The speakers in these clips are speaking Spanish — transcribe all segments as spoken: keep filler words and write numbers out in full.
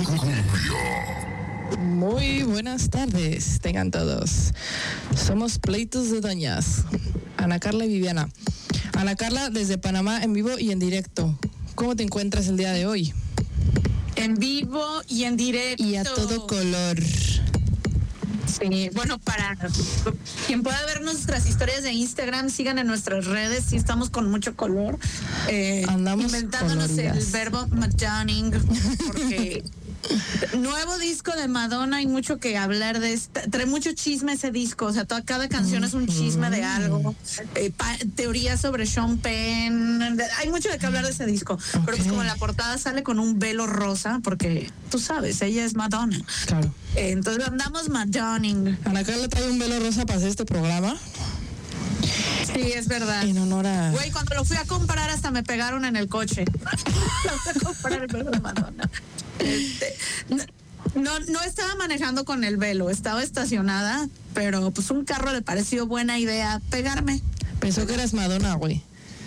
Muy buenas tardes, tengan todos. Somos Pleitos de Doñas, Ana Carla y Viviana. Ana Carla desde Panamá en vivo y en directo. ¿Cómo te encuentras el día de hoy? En vivo y en directo. Y a todo color. Sí, bueno, para quien pueda ver nuestras historias de Instagram, sigan en nuestras redes, sí estamos con mucho color. Eh, Andamos inventándonos coloridas. el verbo madonning, porque nuevo disco de Madonna, hay mucho que hablar de esta, trae mucho chisme ese disco, o sea, toda, cada canción es un chisme de algo, eh, pa, teorías sobre Sean Penn, de, hay mucho de qué hablar de ese disco, okay. Pero pues como en la portada sale con un velo rosa, porque tú sabes, ella es Madonna. Claro. Eh, entonces andamos madonning. Ana Carla trae un velo rosa para hacer este programa. Sí, es verdad. En honor a... Güey, cuando lo fui a comprar hasta me pegaron en el coche. Lo fui a comprar el velo de Madonna. Este, no, no estaba manejando con el velo, estaba estacionada, pero pues un carro le pareció buena idea pegarme. Pensó que eras Madonna, güey.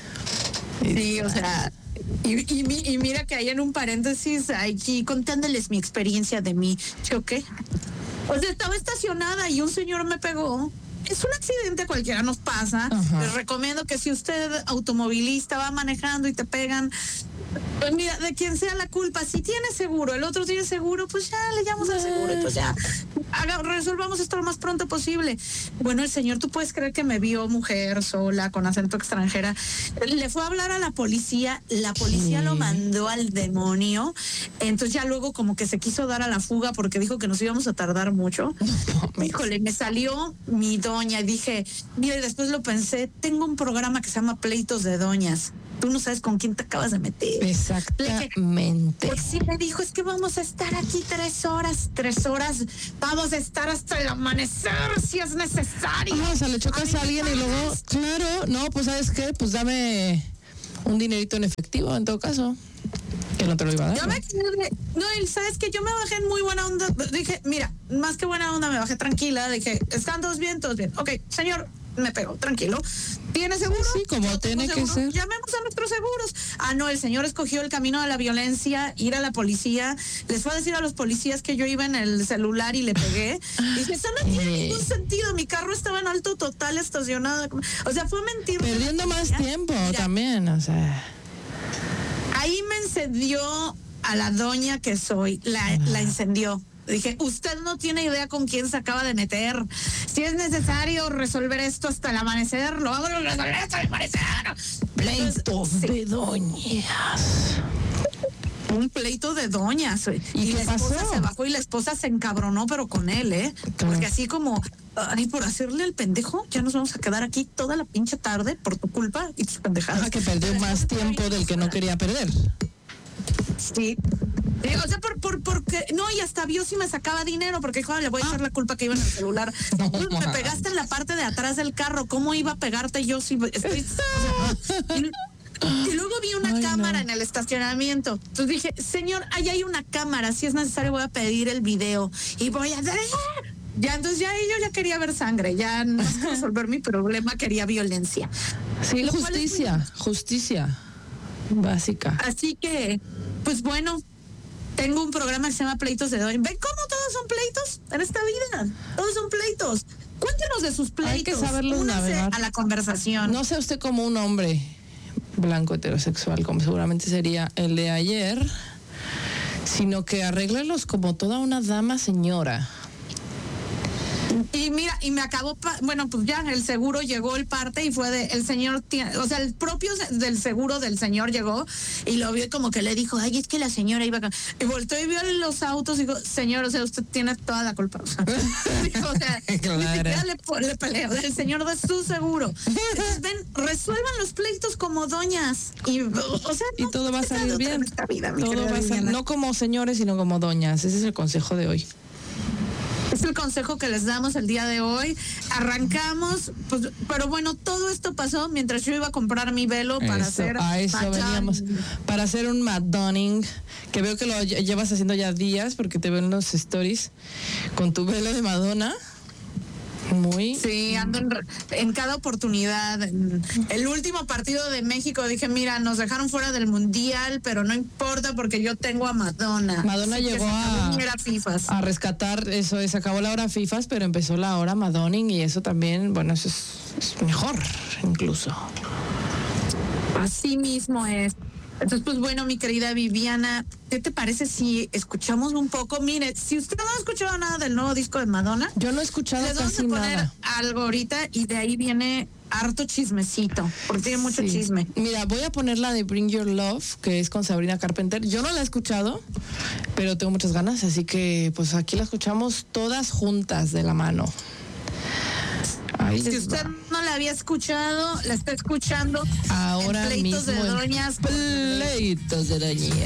Sí, o sea, y, y, y mira que hay en un paréntesis aquí contándoles mi experiencia de mí. ¿Yo qué? O sea, estaba estacionada y un señor me pegó. Es un accidente, cualquiera nos pasa. Ajá. Les recomiendo que si usted, automovilista, va manejando y te pegan, pues mira, de quien sea la culpa, si tiene seguro, el otro tiene seguro, pues ya le llamamos al seguro y pues ya haga, resolvamos esto lo más pronto posible. Bueno, el señor, tú puedes creer que me vio mujer sola, con acento extranjera, le fue a hablar a la policía, la policía sí. Lo mandó al demonio, entonces ya luego como que se quiso dar a la fuga porque dijo que nos íbamos a tardar mucho. Híjole, me salió mi doña y dije, mira, y después lo pensé, tengo un programa que se llama Pleitos de Doñas. Tú no sabes con quién te acabas de meter. Exactamente. Pues sí me dijo, es que vamos a estar aquí tres horas, tres horas, vamos a estar hasta el amanecer si es necesario. Ah, o sea, le chocas a, a alguien y luego, claro, no, pues ¿sabes qué? Pues dame un dinerito en efectivo en todo caso. Que no te lo iba a dar. Yo me quedé, no, él, ¿sabes qué? Yo me bajé en muy buena onda. Dije, mira, más que buena onda, me bajé tranquila. Dije, ¿están todos bien? Todos bien. Ok, señor, me pegó, tranquilo. ¿Tiene seguro? Sí, como Yo tiene que ser. Llamemos a nuestros seguros. Ah, no, el señor escogió el camino de la violencia, ir a la policía. Les fue a decir a los policías que yo iba en el celular y le pegué. Dije, eso no tiene eh. ningún sentido. Mi carro estaba en alto total estacionado. O sea, fue mentir. Perdiendo más tiempo Mira, también, o sea. Ahí me encendió a la doña que soy, la, la encendió. Dije, usted no tiene idea con quién se acaba de meter. Si es necesario resolver esto hasta el amanecer, lo vamos a resolver hasta el amanecer. Pleitos sí. de doñas. Un pleito de doñas. Y, y la esposa pasó? se bajó y la esposa se encabronó, pero con él, ¿eh? Claro. Porque así como, ay, por hacerle el pendejo, ya nos vamos a quedar aquí toda la pinche tarde por tu culpa y tus pendejadas. Ah, que perdió más tiempo del que no quería perder. Sí. Sí, o sea, por, por, porque, no, y hasta vio si me sacaba dinero, porque dijo, le voy a echar la culpa que iba en el celular. No, me man. pegaste en la parte de atrás del carro, ¿cómo iba a pegarte yo si estoy? O sea, y, y luego vi una Ay, cámara no. en el estacionamiento. Entonces dije, señor, ahí hay una cámara, si es necesario voy a pedir el video y voy a hacer. Ya, entonces ya yo ya quería ver sangre, ya no más que resolver mi problema, quería violencia. Sí, Lo justicia, es... justicia básica. Así que, pues bueno, tengo un programa que se llama Pleitos de Doña. ¿Ven cómo todos son pleitos en esta vida? Todos son pleitos. Cuéntenos de sus pleitos. Hay que saberlo navegar a la conversación. No sea usted como un hombre blanco heterosexual, como seguramente sería el de ayer, sino que arréglelos como toda una dama señora. Y mira, y me acabó, pa- bueno, pues ya el seguro llegó el parte y fue de, el señor, tiene, o sea, el propio del seguro del señor llegó y lo vio y como que le dijo, ay, es que la señora iba acá. Y volteó y vio los autos y dijo, señor, o sea, usted tiene toda la culpa. O sea, dijo, o sea claro. Ni siquiera le, le peleo, el señor de su seguro. Entonces, ven, resuelvan los pleitos como doñas. Y, o sea, no, y todo va a salir bien. Vida, todo va a salir, no como señores, sino como doñas. Ese es el consejo de hoy. Es el consejo que les damos el día de hoy. Arrancamos, pues, pero bueno, todo esto pasó mientras yo iba a comprar mi velo para eso, hacer. A eso veníamos, para hacer un madonning, que veo que lo llevas haciendo ya días, porque te veo en los stories con tu velo de Madonna. Muy. Sí, ando en, en cada oportunidad. En el último partido de México dije, mira, nos dejaron fuera del Mundial, pero no importa porque yo tengo a Madonna. Madonna Así llegó que se acabó a, mi era FIFAs. a rescatar eso, se acabó la hora FIFAs, pero empezó la hora Madonning y eso también, bueno, eso es, es mejor incluso. Así mismo es. Entonces, pues bueno, mi querida Viviana, ¿qué te parece si escuchamos un poco? Mire, si usted no ha escuchado nada del nuevo disco de Madonna, yo no he escuchado les vamos casi a poner nada. algo ahorita y de ahí viene harto chismecito, porque tiene mucho Sí. chisme. Mira, voy a poner la de Bring Your Love, que es con Sabrina Carpenter. Yo no la he escuchado, pero tengo muchas ganas, así que pues aquí la escuchamos todas juntas de la mano. Ahí Si les usted va. no la había escuchado, la está escuchando Ahora en Pleitos mismo de en Doñas. Pleitos de Doñas.